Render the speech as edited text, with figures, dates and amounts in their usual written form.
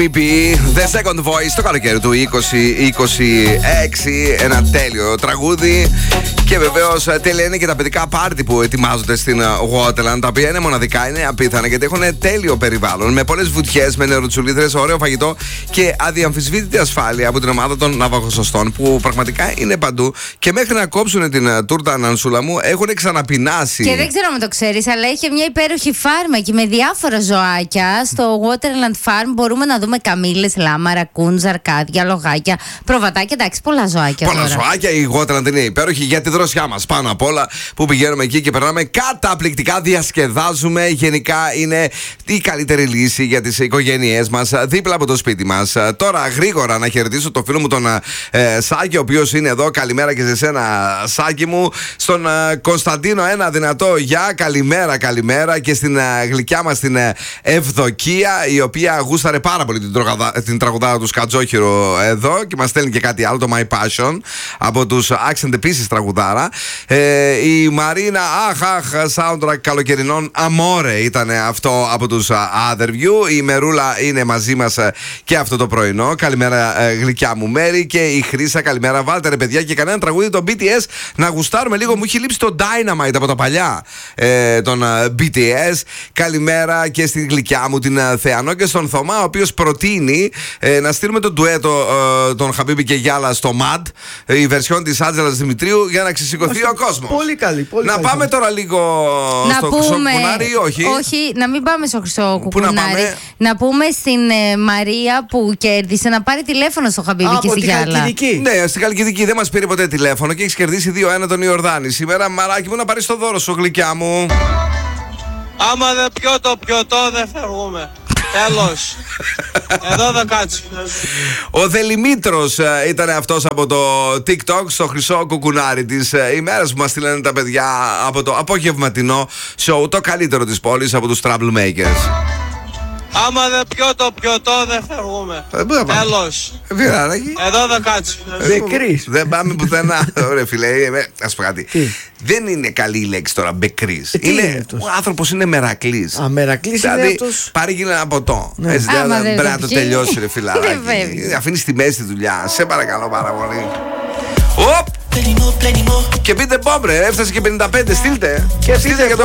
The Second Voice το καλοκαίρι του 2026. Ένα τέλειο τραγούδι. Και βεβαίως τέλεια είναι και τα παιδικά πάρτι που ετοιμάζονται στην Waterland, τα οποία είναι μοναδικά, είναι απίθανα γιατί έχουν τέλειο περιβάλλον. Με πολλές βουτιές, με νεροτσουλίδρες, ωραίο φαγητό και αδιαμφισβήτητη ασφάλεια από την ομάδα των ναυαγοσωστών που πραγματικά είναι παντού. Και μέχρι να κόψουν την τούρτα Νανσούλα μου έχουν ξαναπεινάσει. Και δεν ξέρω αν το ξέρεις, αλλά είχε μια υπέροχη φάρμα και με διάφορα ζωάκια. Στο Waterland Farm μπορούμε να δούμε καμήλες, λάμα, ρακούν, ζαρκάδια, λογάκια, προβατάκια. Εντάξει, πολλά ζωάκια. Πολλά ζωάκια. Η Waterland είναι υπέροχη για τη δροσιά μας πάνω απ' όλα που πηγαίνουμε εκεί και περνάμε καταπληκτικά, διασκεδάζουμε. Γενικά είναι η καλύτερη λύση για τις οικογένειές μας δίπλα από το σπίτι μας. Τώρα γρήγορα να χαιρετήσω το φίλο μου τον Σάκη, ο οποίος είναι εδώ. Καλημέρα και σε σένα, Σάκη μου. Στον Κωνσταντίνο ένα δυνατό γεια. Καλημέρα, καλημέρα. Και στην γλυκιά μας την Ευδοκία, η οποία γούσταρε πάρα πολύ την τραγουδάρα του Σκατζόχυρο εδώ και μας στέλνει και κάτι άλλο, το My Passion από τους Accent επίσης τραγουδάρα. Η Μαρίνα, soundtrack καλοκαιρινών Αμόρε ήταν αυτό από τους Otherview. Η Μερούλα είναι μαζί μας και αυτό το πρωινό. Καλημέρα, γλυκιά μου Μέρη. Και η Χρύσα, καλημέρα. Βάλτε ρε παιδιά και κανένα τραγούδι των BTS να γουστάρουμε λίγο. Μου έχει λείψει το Dynamite από τα παλιά των BTS. Καλημέρα και στην γλυκιά μου την Θεανό και στον Θωμά, ο οποίος προτείνει να στείλουμε το ντουέτο των Χαμπίμπι και Γιάλα στο MAD, η βερσιόν της Άντζελας Δημητρίου, για να ξεσηκωθεί ο κόσμος. Πολύ καλή, πολύ να καλή. πάμε τώρα λίγο στο Χρυσό Κουκουνάρι ή όχι? Όχι, να μην πάμε στο Χρυσό Κουκουνάρι. Να πούμε στην Μαρία που κέρδισε να πάρει τηλέφωνο στο Χαμπίμπι και στη Γιάλα. Ναι, στην Χαλκιδική δεν μας πήρε ποτέ τηλέφωνο και έχει κερδίσει 2-1 τον Ιορδάνη. Σήμερα, μαράκι μου, να πάρεις το δώρο σου, γλυκιά μου. Άμα δεν πιω το πιωτό δεν φεύγουμε. Τέλος. Εδώ θα κάτσω. Ο Δελημήτρος ήταν αυτός από το TikTok στο Χρυσό Κουκουνάρι της ημέρας που μας στείλανε τα παιδιά από το απογευματινό show, το καλύτερο της πόλης, από τους Troublemakers. Άμα δεν πιω το πιωτό δεν φεύγουμε. Τέλος. Εδώ θα κάτσω. Μπεκρής. Δεν πάμε πουθενά. Ωραία φίλε, ας πω κάτι. Δεν είναι καλή η λέξη τώρα, μπεκρής. Ο άνθρωπος είναι μερακλής. Α, μερακλής είναι δηλαδή, αυτός. πάρει και ένα ποτό. Ναι. Έτσι, δεν πρέπει να το τελειώσει ρε φιλαράκι. Αφήνεις τη μέση τη δουλειά. Σε παρακαλώ πάρα πολύ. Και πείτε Bob ρε, έφτασε και 55, στείλτε. Και στείλτε για το